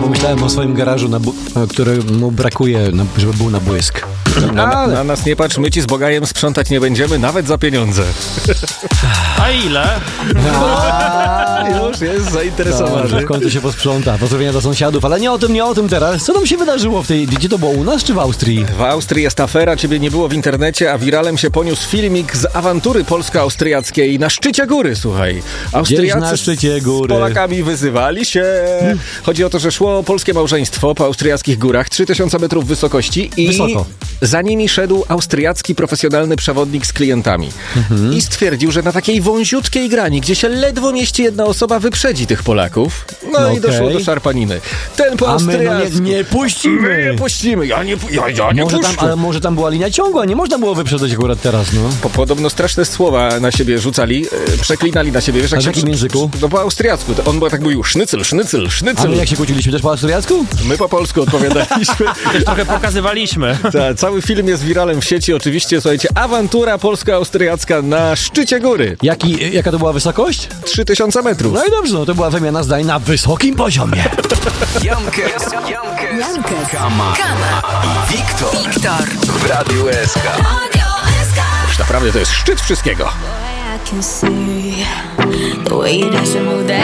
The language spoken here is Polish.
pomyślałem o swoim garażu, któremu brakuje, żeby był na błysk. Na nas nie patrz, my ci z Bogajem sprzątać nie będziemy, nawet za pieniądze. A ile? Już jest zainteresowany. W końcu się posprząta. Pozdrowienia do sąsiadów, ale nie o tym teraz. Co tam się wydarzyło gdzie to było, u nas czy w Austrii? W Austrii jest afera, ciebie nie było w internecie, a wiralem się poniósł filmik z awantury polsko-austriackiej na szczycie góry, słuchaj. Austriacy na szczycie góry. Z Polakami wyzywali się. Chodzi o to, że szło polskie małżeństwo po austriackich górach, 3000 metrów wysokości i wysoko. Za nimi szedł austriacki profesjonalny przewodnik z klientami. I stwierdził, że na takiej wąziutkiej grani, gdzie się ledwo mieści jedna osoba, wyprzedzi tych Polaków. No i doszło do szarpaniny. Ten po austriacku. Nie puścimy. Nie puścimy. Ja nie puszczę. Ale może tam była linia ciągła, nie można było wyprzedzać akurat teraz, no. Podobno straszne słowa na siebie rzucali, przeklinali na siebie. Wiesz, a w jakim języku? No po austriacku. On tak mówił sznycel. A my jak się kłóciliśmy, też po austriacku? My po polsku odpowiadaliśmy. Trochę pokazywaliśmy. Cały film jest wiralem w sieci, oczywiście, słuchajcie, awantura polsko-austriacka na szczycie góry. Jaka to była wysokość? 3000 metrów. No i dobrze, no to była wymiana zdań na wysokim poziomie. Jankes, Kama i Wiktor w Radiu SK. Już naprawdę to jest szczyt wszystkiego. I can see the way that you move that